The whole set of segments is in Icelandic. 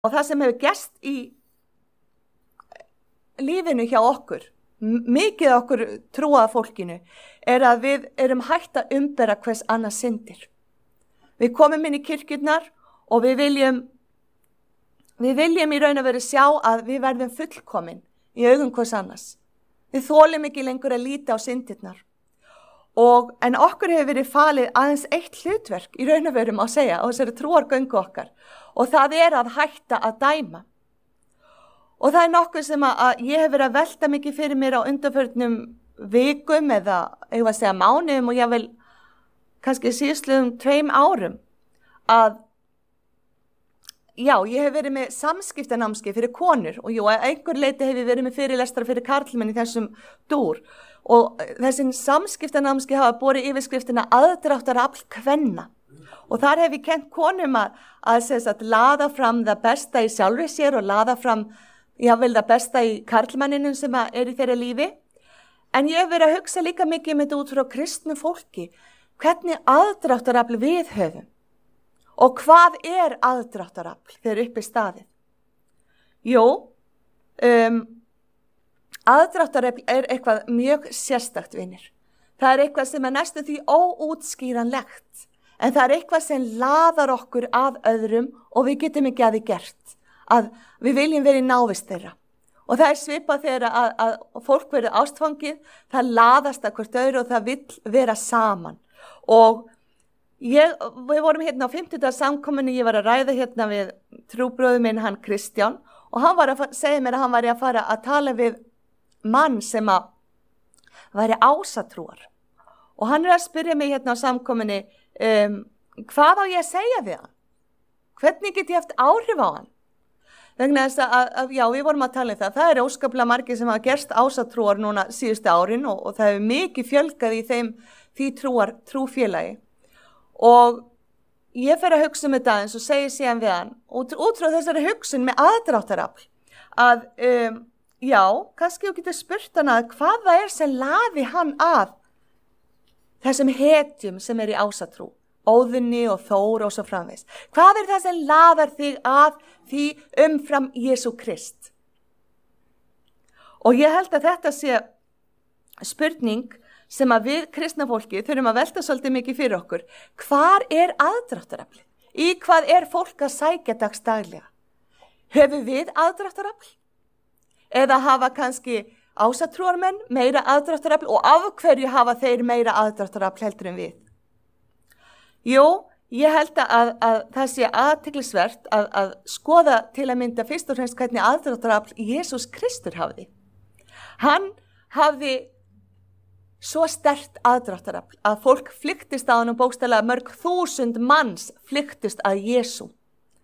Og það sem hefur gerst í lífinu hjá okkur, mikið okkur trúaða fólkinu, að við erum hætt að umbera hvers annars syndir. Við komum inn í kirkjurnar og við viljum í raun og veru sjá að við verðum fullkomin í augum hvers annars. Við þolum ekki lengur að líta á syndirnar. En okkur hefur verið falið aðeins eitt hlutverk í raun og veru má segja á þessari trúargöngu okkar, og það að hætta að dæma. Og það nokkuð sem að ég hef verið að velta mikið fyrir mér á undanförnum vikum eða eigum að segja mánuðum og ég vil kannski síðastliðum 2 árum að já, ég hef verið með samskiptanámskeið fyrir konur og að einhver leiti hef ég verið með fyrirlestrar fyrir karlmenn í þessum dúr og þessi samskiptanámskeið hafa borið yfirskriftina aðdráttarafl kvenna og þar hef ég kennt konum að laða fram það besta í sjálfri sér og laða fram jável það besta í karlmanninum sem í þeirra lífi. En ég hef verið að hugsa líka mikið með þetta út frá kristnu fólki, hvernig aðdráttarafl við höfum og hvað aðdráttarafl þegar uppi staðið. Jú, aðdráttarafl eitthvað mjög sérstakt vinir. Það eitthvað sem næstum því óútskýranlegt, en það eitthvað sem laðar okkur að öðrum og við getum ekki að því gert, að við viljum verið návist þeirra. Og það svipað þegar að fólk verið ástfangið, það laðast að hvort öðru og það vill vera saman. Og við vorum hérna á 50. samkomunni, ég var að ræða hérna við trúbróður minn, hann Kristján, og hann var að segja mér að hann var að fara að tala við mann sem að væri ásatrúar. Og hann að spyrja mig hérna á samkomunni, hvað á ég að segja við hann? Hvernig get ég haft áhrif á hann? Vegna þess að já, við vorum að tala það. Það óskaplega margir sem hafa gerst ásatrúar núna síðustu árin og það hefur mikið fjölgað í því trúfélagi. Og ég fer að hugsa þetta eins og segi síðan við hann, út frá þessari hugsun með aðdráttarafl, að já, kannski þú getur spurt hann að hvað það sem laði hann að þessum hetjum sem í ásatrú. Óðunni og Þór og svo framvegis. Hvað það sem laðar þig að því umfram Jesú Krist? Og ég held að þetta sé spurning sem að við kristna fólki þurfum að velta svolítið mikið fyrir okkur. Hvar aðdráttarafl? Í hvað fólk að sækja dagsdaglega? Höfum við aðdráttarafl? Eða hafa kannski ásatrúarmenn meira aðdráttarafl og af hverju hafa þeir meira aðdráttarafl heldur en við? Jú, ég held að það sé athyglisvert að skoða til að mynda fyrst og fremst hvernig aðdráttarafl Jesús Kristur hafði. Hann hafði svo sterkt aðdráttarafl að fólk flykktist á hann bókstaflega mörg þúsund manns flykktist að Jesú.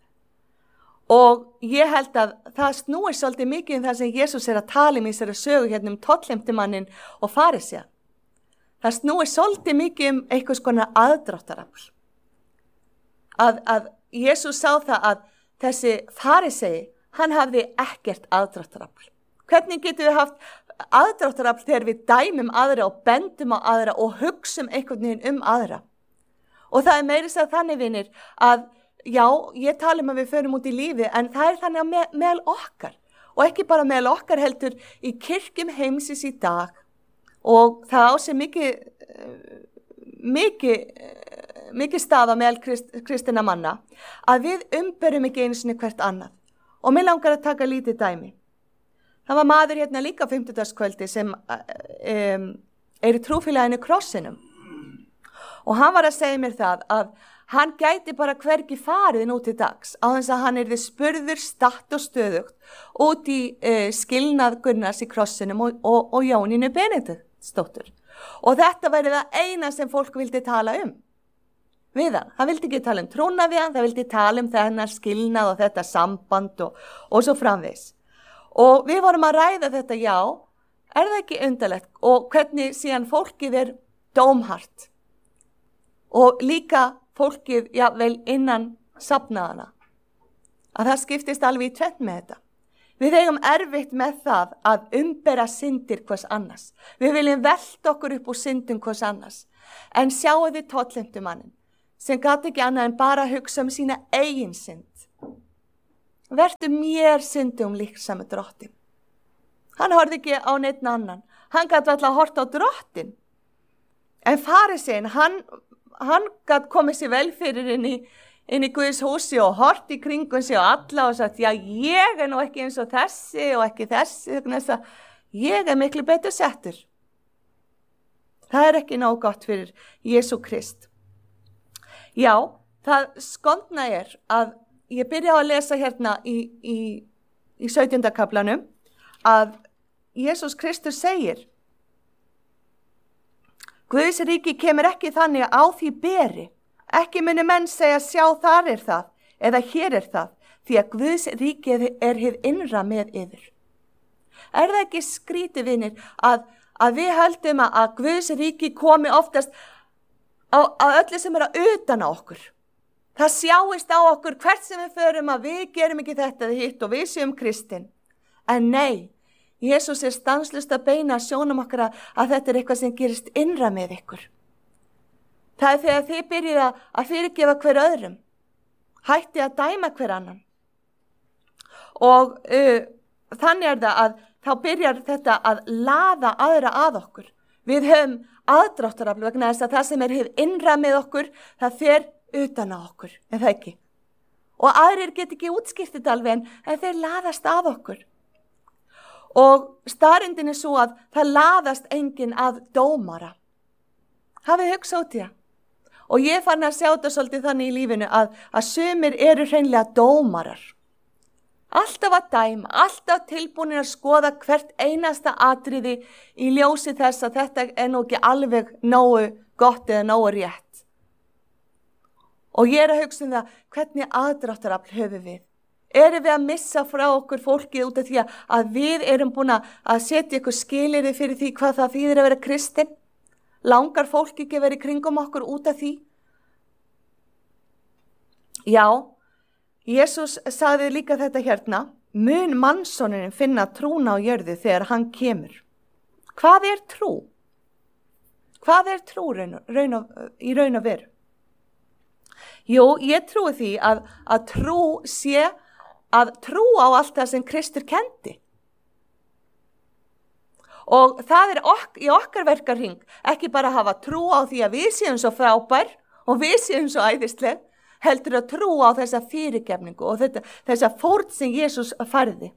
Og ég held að það snúi svolítið mikið það sem Jesús að tala í þessari sögu hérna tollheimtumannin og farisea. Það snúi svolítið mikið eitthvað konar aðdráttarafl. Að Jesús sá það að þessi farisei, hann hafði ekkert aðdráttarafl. Hvernig getum við haft aðdráttarafl þegar við dæmum aðra og bendum á aðra og hugsum einhvern veginn aðra? Og það meira að þannig vinir að já, ég tala að við förum út í lífi, en það þannig að meðal okkar. Og ekki bara meðal okkar heldur í kirkjum heimsins í dag. Og það á sig mikið staða meðal kristinna manna að við umberum ekki einu sinni hvert annað. Og mér langar að taka lítið dæmi. Það var maður hérna líka 50. sem í trúfélaginu Krossinum. Og hann var að segja mér það að hann gæti bara hvergi farið nú til dags á þess að hann yrði spurður statt og stöðugt út í skilnað Gunnars í Krossinum og Jónínu Benediktsdóttur. Og þetta væri það eina sem fólk vildi tala við hann. Það vildi ekki tala trúna við hann, það vildi tala þennan skilnað og þetta samband og svo framvegis. Og við vorum að ræða þetta, já, það ekki undarlegt og hvernig síðan fólkið dómhart og líka fólkið, já, vel innan safnaðana. Að það skiptist alveg í tvennt með þetta. Við eigum erfitt með það að umbera syndir hvers annars. Við viljum velta okkur upp úr syndum hvers annars. En sjáu þið tollheimtumannin sem gat ekki annað en bara hugsa sína eigin synd. vertu mér syndum líksami drottin. Hann horfði ekki á neitt annan. Hann gat alltaf hort á drottin. En farisinn, hann gat komið sér vel fyrir inn í Guðs húsi og hort í kringum sig og alla og sagt, já, ég nú ekki eins og þessi og ekki þessi, þess að ég miklu betur settur. Það ekki nóg gott fyrir Jesú Krist. Já, það skondna að ég byrja á að lesa hérna í 17. kaflanum að Jesús Kristus segir, Guðs ríki kemur ekki þannig á því beri, ekki muni menn segja sjá þar það, eða hér það, því að Guðs ríki hið innra með yfir. Það ekki skrítið vinir að við höldum að Guðs ríki komi oftast á öllu sem utan á okkur. Það sjáist á okkur hvert sem við förum að við gerum ekki þetta eða hitt og við séum kristinn. En nei, Jesús stanslaust að beina sjónum okkar að þetta eitthvað sem gerist innra með ykkur. Það þegar þið byrjið að fyrirgefa hver öðrum, hætti að dæma hver annan. Og þannig það að þá byrjar þetta að laða aðra að okkur. Við höfum aðdráttarafl vegna þess að það sem hið innra með okkur, það fer utan á okkur, en það ekki. Og aðrir get ekki útskýrt þetta alveg en þeir laðast að okkur. Og staðreyndin svo að það laðast enginn að dómara. Hafið hugsað út í það. Og ég fann að sjá þetta svolítið þannig í lífinu að sumir eru hreinlega dómarar. Alltaf að dæma, alltaf tilbúinir að skoða hvert einasta atriði í ljósi þess að þetta nú ekki alveg nógu gott eða nógu rétt. Og ég að hugsa það, hvernig aðdráttarafl höfum við? Erum við að missa frá okkur fólkið út af því að við erum búin að setja ykkur skilyrði fyrir því hvað það þýðir að vera kristinn? Langar fólk ekki að vera í kringum okkur út af því? Já, Jesús sagði líka þetta hérna, mun mannssonurinn finna trúna á jörðu þegar hann kemur. Hvað trú? Hvað trú í raun og veru? Jú, ég trúi því að trú sé að trú á allt það sem Kristur kendi. Og það í okkar verkarhring, ekki bara að hafa trú á því að við séum svo frábær og við séum svo æðisleg, heldur að trú á þessa fyrirgefningu og þessa fórn sem Jesús færði.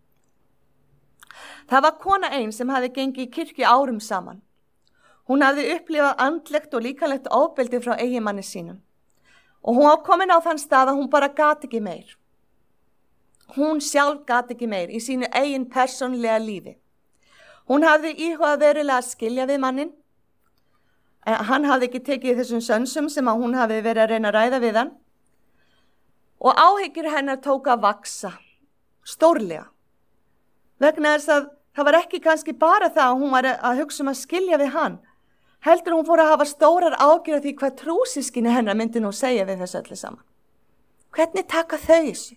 Það var kona ein sem hafði gengið í kirkju árum saman. Hún hafði upplifað andlegt og líkamlegt ofbeldi frá eiginmanni sínum. Og hún var komin á þann stað að hún bara gat ekki meir. Hún sjálf gat ekki meir í sínu eigin persónlega lífi. Hún hafði íhugað verulega að skilja við mannin. Hann hafði ekki tekið þessum sönsum sem að hún hafði verið að reyna að ræða við hann. Og áhyggjur hennar tók að vaksa, stórlega. Vegna þess að það var ekki kannski bara það að hún var að hugsa að skilja við hann. Heldur hún fór að hafa stórar ágjur af því hvað trúsískinni hennar myndi nú segja við þessu öllu saman. Hvernig taka þau þessu?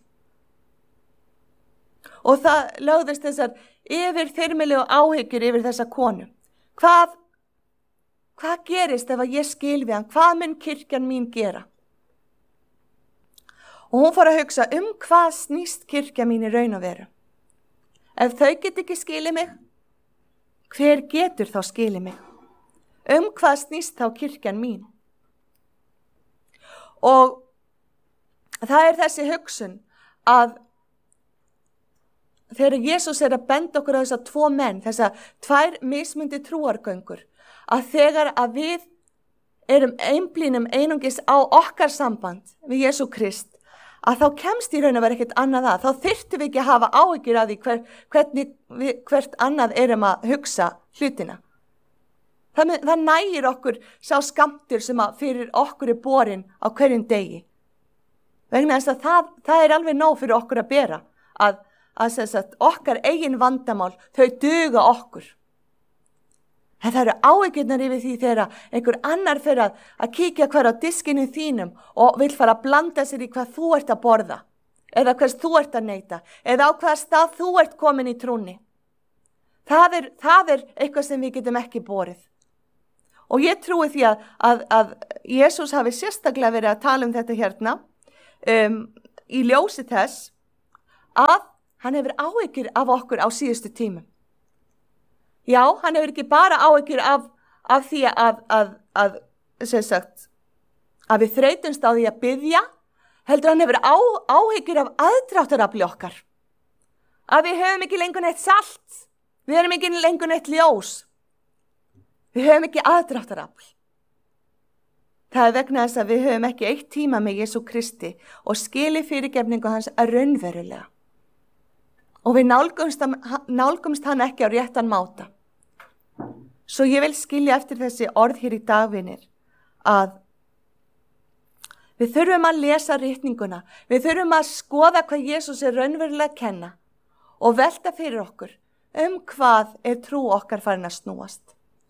Og það lögðist þessar yfirþyrmilegu áhyggjur yfir þessa konu. Hvað gerist ef að ég skil við hann? Hvað mun kirkjan mín gera? Og hún fór að hugsa hvað snýst kirkja mín í raun og veru? Ef þau get ekki skilið mig, hver getur þá skilið mig? Hvað snýst þá kirkjan mín? Og það þessi hugsun að þegar Jesús að benda okkur á þessa tvo menn, þessa tvær mismundi trúargöngur, að þegar að við erum einblínum einungis á okkar samband við Jesú Krist, að þá kemst í raun að vera ekkert annað þá þyrftum við ekki að hafa áhyggjur af því hvernig við hvert annað erum að hugsa hlutina. Það nægir okkur sá skammtur sem að fyrir okkur borin á hverjum degi. Vegna þess að það alveg nóg fyrir okkur að bera, að okkar eigin vandamál, þau duga okkur. En það áhyggjurnar yfir því þegar einhver annar fyrir að kíkja hver á diskinu þínum og vill fara að blanda sér í hvað þú ert að borða, eða hvers þú ert að neyta, eða á hvaða stað þú ert komin í trúnni. Það eitthvað sem við getum ekki borið. Og ég trúi því að Jesús hafi sérstaklega verið að tala þetta hérna í ljósi þess að hann hefur áhyggjur af okkur á síðustu tímum. Já, hann hefur ekki bara áhyggjur af því að við þreytumst á því að biðja, heldur hann hefur áhyggjur af aðdráttarafli okkar. Að við höfum ekki lengur neitt salt, við höfum ekki lengur neitt ljós, við höfum ekki aðdráttarafl. Það vegna þess að við höfum ekki eitt tíma með Jesú Kristi og skili fyrirgefningu hans raunverulega. Og við nálgumst hann ekki á réttan máta. Svo ég vil skilja eftir þessi orð hér í dag, vinir, að við þurfum að lesa ritninguna, við þurfum að skoða hvað Jesús raunverulega að kenna og velta fyrir okkur hvað trú okkar farin að snúast.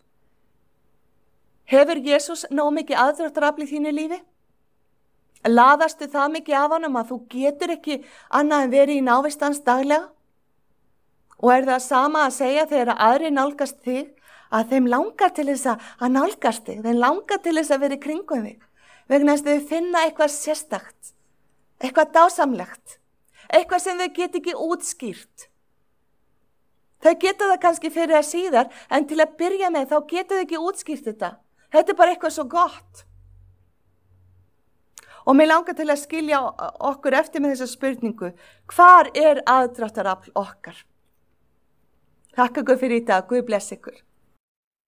Hefur Jesús nóg mikið aðdráttarafl í þínu lífi? Laðastu það mikið af honum að þú getur ekki annað en verið í návist hans daglega? Og það sama að segja þegar aðrir nálgast þig að þeim langar til þess að nálgast þig, þeim langar til þess að vera í kringum þig, vegna þess að þau finna eitthvað sérstakt, eitthvað dásamlegt, eitthvað sem þau get ekki útskýrt. Þau geta það kannski fyrir að síðar, en til að byrja með þá geta þau ekki útskýrt þetta. Þetta bara eitthvað svo gott. Og mér langar til að skilja okkur eftir með þessa spurningu. Hvar aðdráttarafl okkar? Þakka ykkur fyrir í dag. Guð bless ykkur.